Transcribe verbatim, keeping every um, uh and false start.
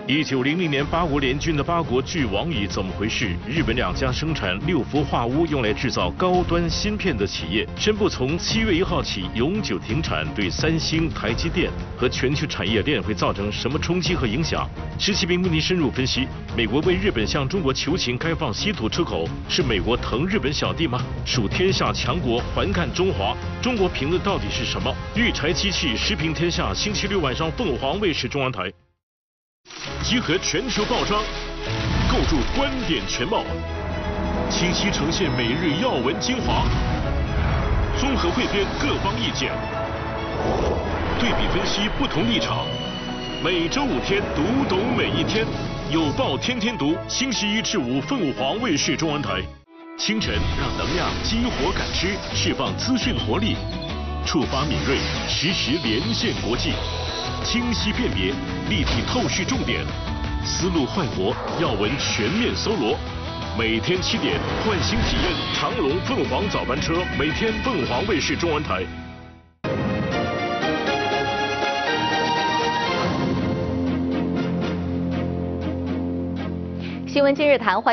一九零零年八国联军的八国巨王椅怎么回事？日本两家生产六氟化钨用来制造高端芯片的企业，宣布从七月一号起永久停产，对三星、台积电和全球产业链会造成什么冲击和影响？施启斌为您深入分析。美国为日本向中国求情开放稀土出口，是美国疼日本小弟吗？属天下强国环看中华，中国评论到底是什么？育柴机器时评天下，星期六晚上凤凰卫视中央台。 集合全球报章，构筑观点全貌，清晰呈现每日要闻精华，综合汇编各方意见，对比分析不同立场。每周五天，读懂每一天。有报天天读，星期一至五凤凰卫视中央台。清晨让能量激活感知，释放资讯活力，触发敏锐，实时连线国际。 清晰辨别，立体透视重点，思路焕活，要闻全面搜罗。每天七点，唤醒体验长龙凤凰早班车，每天凤凰卫视中文台。 新闻今日谈。